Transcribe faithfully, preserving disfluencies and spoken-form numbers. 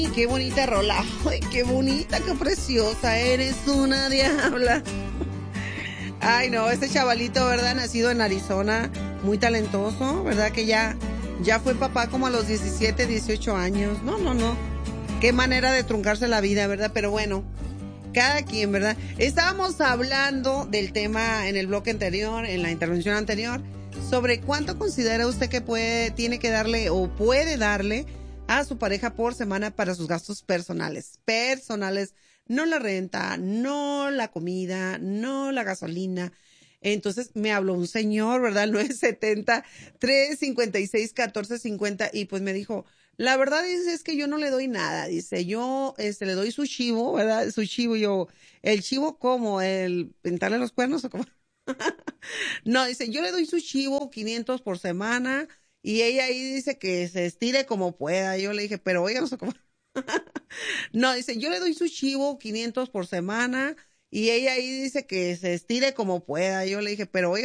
Qué bonita rola. Ay, qué bonita, qué preciosa. Eres una diabla. Ay, no, este chavalito, ¿verdad? Nacido en Arizona, muy talentoso, ¿verdad? Que ya, ya fue papá como a los diecisiete, dieciocho años. No, no, no. Qué manera de truncarse la vida, ¿verdad? Pero bueno, cada quien, ¿verdad? Estábamos hablando del tema en el bloque anterior, en la intervención anterior, sobre cuánto considera usted que puede, tiene que darle o puede darle a su pareja por semana para sus gastos personales. Personales, no la renta, no la comida, no la gasolina. Entonces me habló un señor, ¿verdad? El nueve siete cero, tres cinco seis, uno cuatro cinco cero y pues me dijo, la verdad es, es que yo no le doy nada. Dice, yo este, le doy su chivo, ¿verdad? Su chivo, yo, ¿el chivo cómo? ¿El pintarle los cuernos o cómo? No, dice, yo le doy su chivo quinientos por semana y ella ahí dice que se estire como pueda. Yo le dije, pero oiga, no sé cómo. No, dice, yo le doy su chivo quinientos por semana y ella ahí dice que se estire como pueda. Yo le dije, pero oiga.